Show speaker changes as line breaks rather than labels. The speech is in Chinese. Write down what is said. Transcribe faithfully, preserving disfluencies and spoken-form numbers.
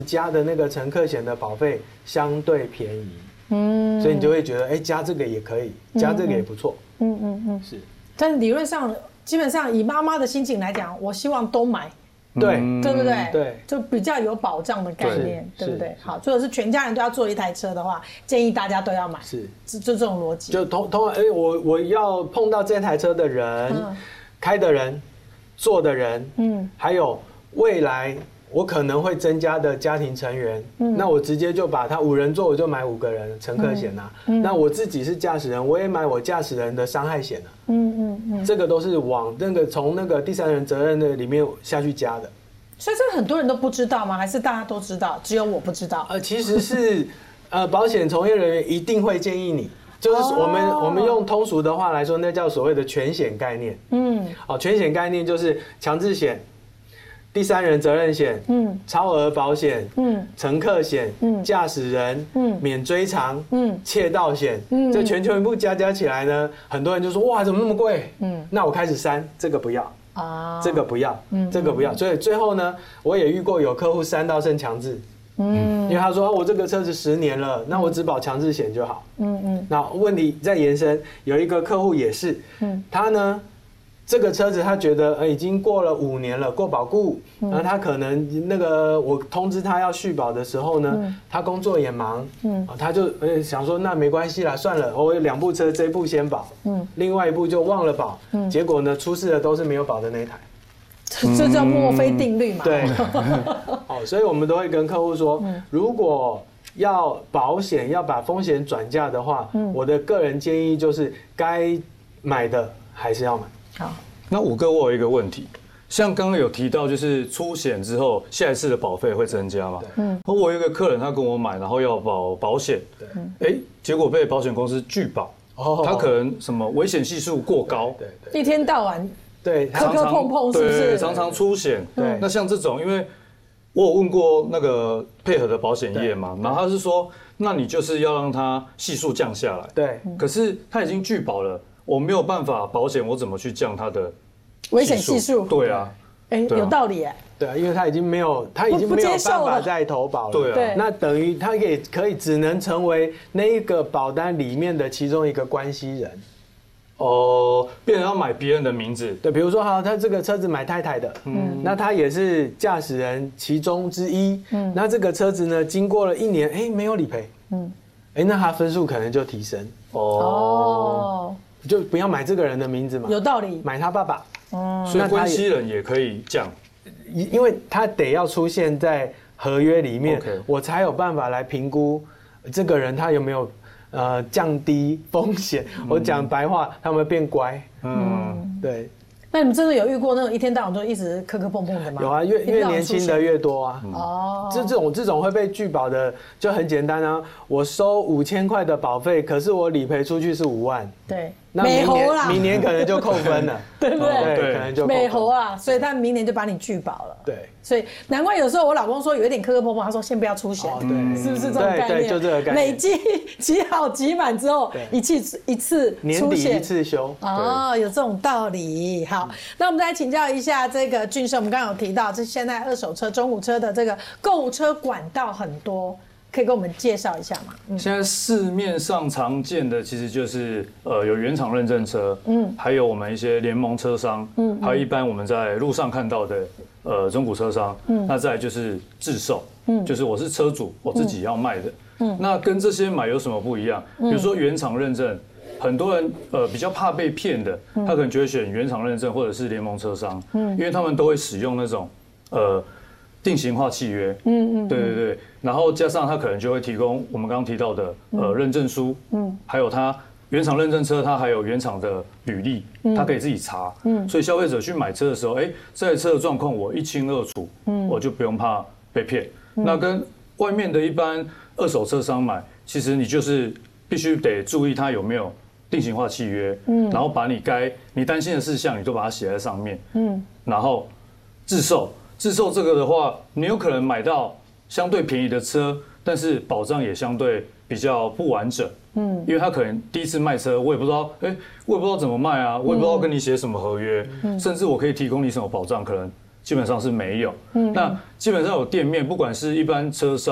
加的那个乘客险的保费相对便宜，嗯，所以你就会觉得，哎，加这个也可以，加这个也不错，嗯嗯嗯，是。
但理论上，基本上以妈妈的心情来讲，我希望都买，
对，
对不对？
对，
就比较有保障的概念，对不对？好，如果是全家人都要坐一台车的话，建议大家都要买，
是，
就就这种逻辑。
就通通，哎，我我要碰到这台车的人，开的人，坐的人，嗯，还有未来。我可能会增加的家庭成员，嗯、那我直接就把它五人座，我就买五个人乘客险啊。嗯嗯、那我自己是驾驶人，我也买我驾驶人的伤害险啊。嗯嗯嗯，这个都是往那个从那个第三人责任的里面下去加的。
所以这很多人都不知道吗？还是大家都知道，只有我不知道？
呃，其实是呃，保险从业人员一定会建议你。就是我们、哦、我们用通俗的话来说，那叫所谓的全险概念。嗯，哦，全险概念就是强制险。第三人责任险、嗯，超额保险、嗯，乘客险、嗯，驾驶人、嗯，免追偿、嗯，窃盗险，嗯，这全全部加加起来呢，很多人就说哇，怎么那么贵？嗯，那我开始删，这个不要啊，这个不要，嗯，这个不要，所以最后呢，我也遇过有客户删到剩强制，嗯，因为他说、啊、我这个车子十年了，那我只保强制险就好，嗯嗯，那问题再延伸，有一个客户也是，嗯，他呢。这个车子他觉得呃已经过了五年了，过保固，然后他可能那个我通知他要续保的时候呢，嗯、他工作也忙，嗯，他就呃想说那没关系啦，算了，我有两部车，这一部先保，嗯，另外一部就忘了保，嗯，结果呢出事的都是没有保的那台，
这叫墨菲定律嘛，
对，哦，所以我们都会跟客户说，嗯、如果要保险要把风险转嫁的话，嗯、我的个人建议就是该买的还是要买。
好，那五哥我有一个问题，像刚刚有提到，就是出险之后，下一次的保费会增加嘛？嗯，我有一个客人，他跟我买，然后要保保险，对，哎，结果被保险公司拒保，哦，他可能什么危险系数过高，
对对，一天到晚
对
磕磕碰碰，是不是？
常常出险，对。那像这种，因为我有问过那个配合的保险业嘛，然后他是说，那你就是要让他系数降下来，
对。
可是他已经拒保了。我没有办法保险，我怎么去降它的
危险系数？
对啊，
哎，有道理哎。
对啊，因为他已经没有，他已经没有办法再投保了。
对啊，
那等于他也可以只能成为那一个保单里面的其中一个关系人。
哦，变成要买别人的名字。
对，比如说好，他这个车子买太太的，嗯，那他也是驾驶人其中之一。嗯，那这个车子呢，经过了一年，哎，没有理赔。嗯，哎，那他分数可能就提升。哦。就不要买这个人的名字嘛，
有道理，
买他爸爸。
哦，所以关系人也可以降，
因为他得要出现在合约里面， okay. 我才有办法来评估这个人他有没有呃降低风险。嗯、我讲白话，他们变乖。嗯，对。
那你们真的有遇过那种一天到晚都一直磕磕碰碰的吗？
有啊，越越年轻的越多啊。哦，这这种这种会被拒保的就很简单啊，我收五千块的保费，可是我理赔出去是五万。
对。
那明年明年可能就扣分了，
对不对？
对，可能就
美猴啊，所以他明年就把你拒保了。
对，
所以难怪有时候我老公说有一点磕磕碰碰，他说先不要出险，对，是不是这种概念？
对，就这个概念。
累积积好积满之后，一次一次
年底一次休。
哦，有这种道理。好，那我们再请教一下这个俊生，我们刚刚有提到，这现在二手车、中古车的这个购物车管道很多。可以跟我们介绍一下吗？
嗯、现在市面上常见的其实就是呃有原厂认证车，嗯，还有我们一些联盟车商，嗯，还有一般我们在路上看到的呃中古车商，嗯，那再来就是自售，嗯，就是我是车主我自己要卖的，嗯，那跟这些买有什么不一样？比如说原厂认证，很多人呃比较怕被骗的，他可能就会选原厂认证或者是联盟车商，嗯，因为他们都会使用那种呃。定型化契约，嗯嗯，对对对，然后加上他可能就会提供我们刚刚提到的呃认证书，嗯，还有他原厂认证车，它还有原厂的履历，他可以自己查，嗯，所以消费者去买车的时候，哎，这台车的状况我一清二楚，嗯，我就不用怕被骗。那跟外面的一般二手车商买，其实你就是必须得注意它有没有定型化契约，嗯，然后把你该你担心的事项，你都把它写在上面，嗯，然后自售。自售这个的话，你有可能买到相对便宜的车，但是保障也相对比较不完整。嗯，因为他可能第一次卖车，我也不知道，哎，我也不知道怎么卖啊，我也不知道跟你写什么合约，甚至我可以提供你什么保障，可能基本上是没有。嗯，那基本上有店面，不管是一般车商。